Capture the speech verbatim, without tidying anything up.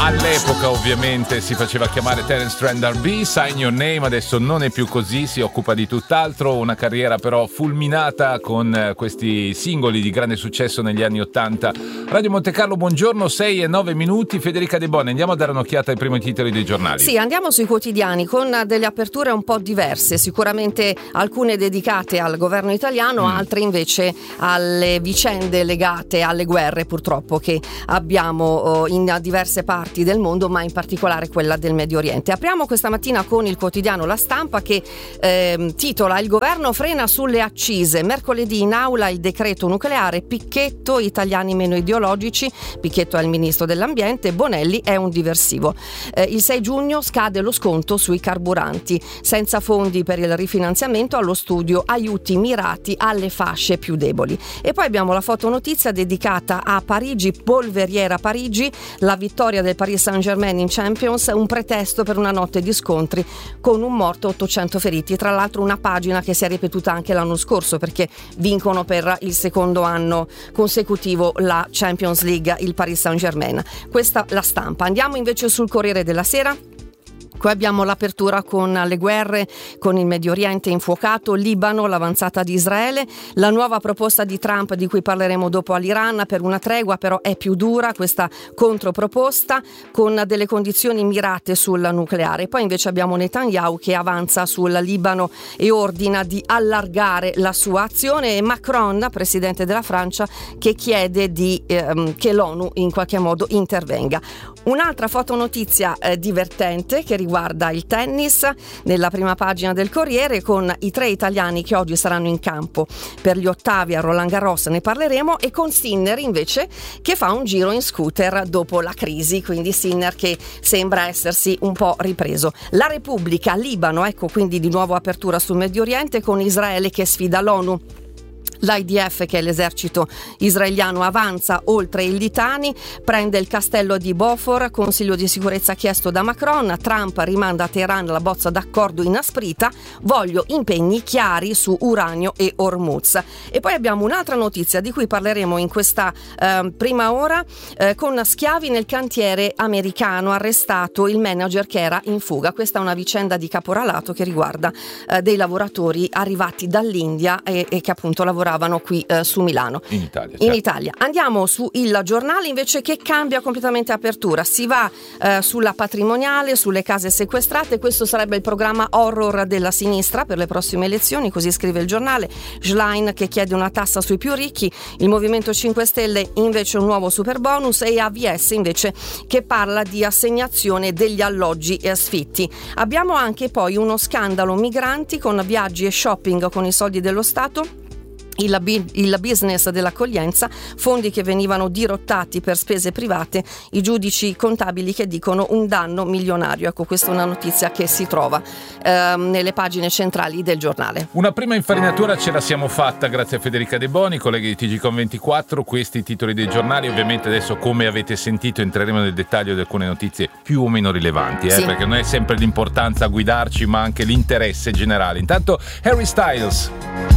All'epoca ovviamente si faceva chiamare Terence Trent D'Arby, Sign Your Name, adesso non è più così, si occupa di tutt'altro, una carriera però fulminata con questi singoli di grande successo negli anni Ottanta. Radio Monte Carlo, buongiorno, sei e nove minuti, Federica De Boni, andiamo a dare un'occhiata ai primi titoli dei giornali. Sì, andiamo sui quotidiani con delle aperture un po' diverse, sicuramente alcune dedicate al governo italiano, mm. altre invece alle vicende legate alle guerre purtroppo che abbiamo in diverse parti del mondo, ma in particolare quella del Medio Oriente. Apriamo questa mattina con il quotidiano La Stampa che eh, titola: il governo frena sulle accise, mercoledì in aula il decreto nucleare, Picchetto, italiani meno ideologici, Picchetto è il ministro dell'ambiente, Bonelli è un diversivo. Eh, il sei giugno scade lo sconto sui carburanti, senza fondi per il rifinanziamento, allo studio aiuti mirati alle fasce più deboli. E poi abbiamo la fotonotizia dedicata a Parigi, polveriera Parigi, la vittoria del Paris Saint-Germain in Champions, un pretesto per una notte di scontri con un morto, ottocento feriti. Tra l'altro una pagina che si è ripetuta anche l'anno scorso, perché vincono per il secondo anno consecutivo la Champions League il Paris Saint-Germain. Questa La Stampa. Andiamo invece sul Corriere della Sera. Qui abbiamo l'apertura con le guerre, con il Medio Oriente infuocato, Libano, l'avanzata di Israele, la nuova proposta di Trump di cui parleremo dopo all'Iran per una tregua, però è più dura questa controproposta con delle condizioni mirate sul nucleare. Poi invece abbiamo Netanyahu che avanza sul Libano e ordina di allargare la sua azione, e Macron, presidente della Francia, che chiede di, ehm, che l'ONU in qualche modo intervenga. Un'altra fotonotizia eh, divertente che riguarda il tennis nella prima pagina del Corriere, con i tre italiani che oggi saranno in campo per gli ottavi a Roland Garros, ne parleremo, e con Sinner invece che fa un giro in scooter dopo la crisi, quindi Sinner che sembra essersi un po' ripreso. La Repubblica, Libano, ecco quindi di nuovo apertura sul Medio Oriente con Israele che sfida l'ONU. L'I D F, che è l'esercito israeliano, avanza oltre il Litani, prende il castello di Beaufort, Consiglio di sicurezza chiesto da Macron, Trump rimanda a Teheran la bozza d'accordo inasprita, voglio impegni chiari su uranio e Hormuz. E poi abbiamo un'altra notizia di cui parleremo in questa eh, prima ora, eh, con schiavi nel cantiere americano, arrestato il manager che era in fuga. Questa è una vicenda di caporalato che riguarda eh, dei lavoratori arrivati dall'India e, e che appunto lavoravano qui eh, su Milano. In Italia. In certo. Italia. Andiamo su Il Giornale invece, che cambia completamente apertura. Si va eh, sulla patrimoniale, sulle case sequestrate. Questo sarebbe il programma horror della sinistra per le prossime elezioni, così scrive il Giornale. Schlein che chiede una tassa sui più ricchi, il Movimento cinque Stelle invece un nuovo super bonus, e A V S invece che parla di assegnazione degli alloggi e sfitti. Abbiamo anche poi uno scandalo migranti con viaggi e shopping con i soldi dello Stato. Il, il business dell'accoglienza, fondi che venivano dirottati per spese private, i giudici contabili che dicono un danno milionario. Ecco, questa è una notizia che si trova eh, nelle pagine centrali del Giornale. Una prima infarinatura ce la siamo fatta grazie a Federica De Boni, colleghi di T G Com ventiquattro. Questi i titoli dei giornali. Ovviamente adesso, come avete sentito, entreremo nel dettaglio di alcune notizie più o meno rilevanti, eh, sì. perché non è sempre l'importanza a guidarci, ma anche l'interesse generale. Intanto Harry Styles.